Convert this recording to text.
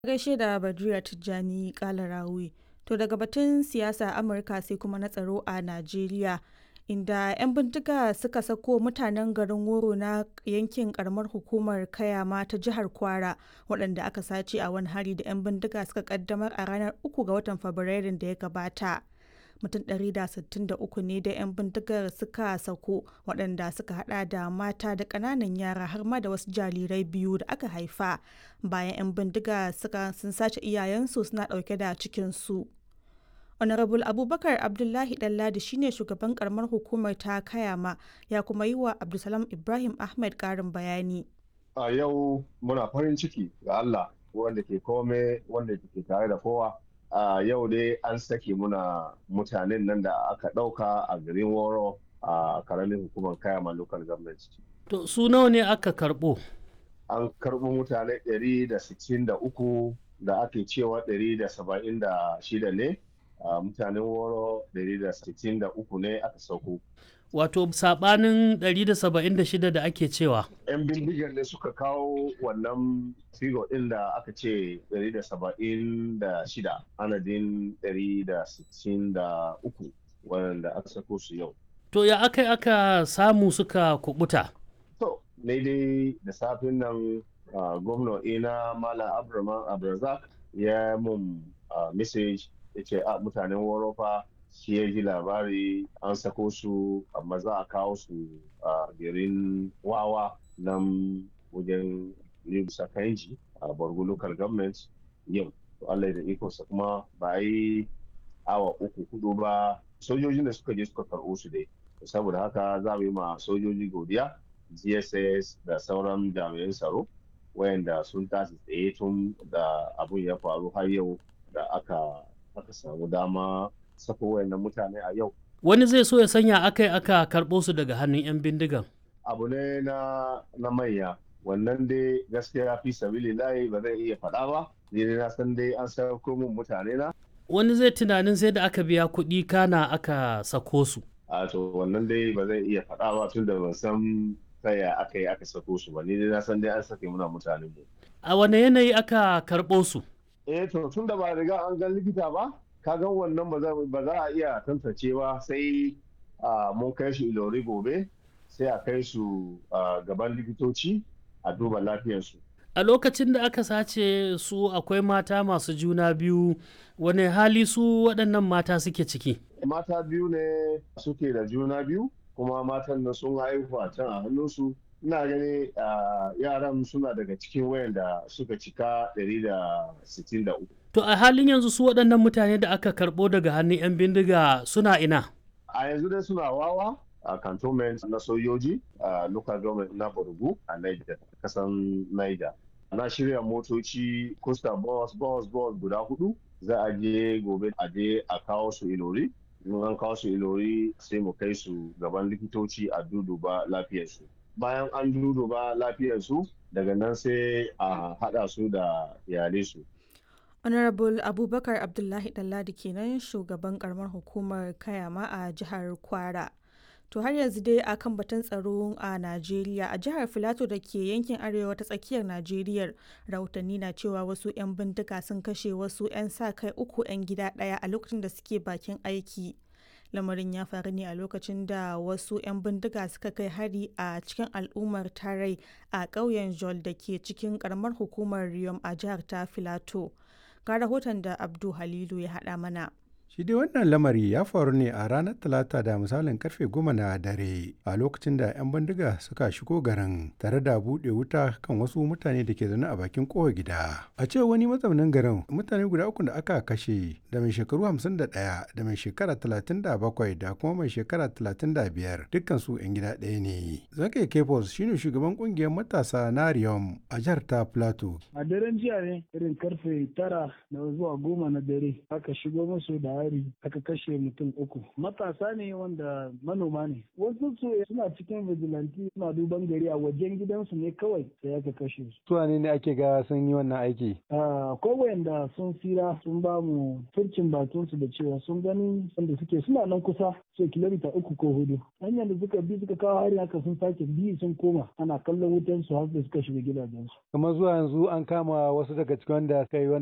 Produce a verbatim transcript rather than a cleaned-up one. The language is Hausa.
Gaishe da Badruya Tijjani Kalarawi. To daga batun siyasa a Amurka sai kuma na tsaro a Najeriya, inda 'yan bindiga suka sako mutanen garin Woro na yankin karamar hukumar Kayama ta jihar Kwara waɗanda aka sace a wani hari da 'yan bindiga suka kaddamar a ranar uku ga watan Fabrairun da ya gabata. Mutum ɗari da sittin da uku ne da 'yan bindigar suka sako, waɗanda suka hada da mata da ƙananan yara har ma da wasu jarirai biyu da aka haifa bayan 'yan bindiga suka sun sace iyayensu suna ɗauke da cikinsu. Honorable Abubakar Abdullahi Ɗanladi shine shugaban karamar hukumar ta Kayama, ya kuma yi wa Abdulsalam Ibrahim Ahmed ƙarin bayani. A yau muna farin ciki ga Allah wanda ke kome wanda ke tare da kowa. A yau dai an sake muna mutanen nan da aka ɗauka a garin Woro a karamin hukumar Kayama local government. To su nawa ne aka karɓo? An karɓo mutane ɗari da sittin da uku da ake cewa ɗari da saba'in da shida ne. Uh, mutanen Woro ɗari da sittin da uku ne aka sauko. Wato sabanin ɗari da saba'in da shida da ake cewa. 'Yan bindigar ne suka kawo wannan figo ɗin da aka ce ɗari da saba'in da shida, anadin ɗari da sittin da uku wanda aka sako su yau. To ya aka aka samu suka kubuta? To, ne dai da safin nan uh, gwamna ina Mala Abraman Abrazak ya mun uh, message ya ce a mutanen Worofa shi ya ji labari an sako su amma za a kawo su a garin Wawa nan wajen Libsa Kanji a Borgo local government yau. Allah da ikonsa kuma ba yi awa uku hudu ba sojojin da suka je suka karɓo su dai. Saboda haka za mu yi ma sojoji godiya, G S S da sauran jami'an tsaro wayanda sun tashi tsaye tun da abun ya faru har yau da aka aka samu dama sako wayannan mutane a yau. Wani zai so ya sanya aka aka karɓo su daga hannun 'yan bindigan. Abu ne na na manya, wannan dai gaskiya fi sabili layi ba zai iya faɗa ba, ni na san dai an sako mun mutane na. Wani zai tunanin sai da aka biya kuɗi kana aka sako su. A to wannan dai ba zai iya faɗa ba tun da ban san taya aka yi aka sako su ba, ni dai na san dai an sake muna mutane mu. A wane yanayi aka karɓo su? Eh to tun da ba riga an gan likita ba, ka gan wannan ba za a iya tantance ba sai mun kai su Ilori gobe sai a kai su gaban likitoci a duba lafiyarsu. A lokacin da aka sace su akwai mata masu juna biyu, wane hali su waɗannan mata suke ciki? Mata biyu ne suke da juna biyu kuma matan nan sun haihu a can a hannunsu. Ina gani yaran suna daga cikin wayanda suka cika ɗari da sittin da uku. To a halin yanzu su waɗannan mutane da aka karɓo daga hannun 'yan bindiga suna ina? A yanzu dai suna Wawa a cantonment na sojoji a local government na Borgu a Niger, kasan Niger. Na shirya motoci costa bus bus bus guda hudu za a je gobe a je a kawo su Ilori. In an kawo su Ilori sai mu kai su gaban likitoci a duduba lafiyarsu. Bayan an duduba lafiyarsu daga nan sai a haɗa su da iyalinsu. Honorable Abubakar Abdullahi Ɗanladi kenan shugaban karamar hukumar Kayama a jihar Kwara. To har yanzu dai a kan batun tsaro a Najeriya, a jihar Filato da ke yankin arewa ta tsakiyar Najeriya, rahotanni na cewa wasu 'yan bindiga sun kashe wasu 'yan sa kai uku 'yan gida ɗaya a lokacin da suke bakin aiki. Lamarin ya faru ne a lokacin da wasu 'yan bindiga suka kai hari a cikin al'ummar Tarai a ƙauyen Jol da ke cikin ƙaramar hukumar Riyom a jihar ta Filato. Ga rahoton da Abdu Halilu ya haɗa mana. Shi dai wannan lamari ya faru ne a ranar Talata da misalin karfe goma na dare a lokacin da 'yan bindiga suka shigo garin tare da buɗe wuta kan wasu mutane da ke zaune a bakin kowa gida. A cewa wani mazaunin garin, mutane guda uku da aka kashe da mai shekaru hamsin da ɗaya da mai shekara talatin da bakwai da kuma mai shekara talatin da biyar dukkan su 'yan gida ɗaya ne. Zakaye Kefos shine shugaban ƙungiyar matasa na Riyom a jihar ta Plateau. A daren jiya ne irin karfe tara da zuwa goma na dare aka shigo musu da hari aka kashe mutum uku. Matasa ne wanda manoma ne. Wasu su suna cikin vigilante suna duban gari a wajen gidansu ne kawai sai aka kashe su. Su ne ake ga sun yi wannan aiki? Akwai wayanda sun tsira sun ba mu furcin bakinsu da cewa sun gani wanda suke suna nan kusa so kilomita uku ko hudu. Hanyar da suka bi suka kawo hari haka sun sake bi sun koma ana kallon wutan su har da suka shiga gidajensu. Kamar zuwa yanzu an kama wasu daga cikin wanda suka yi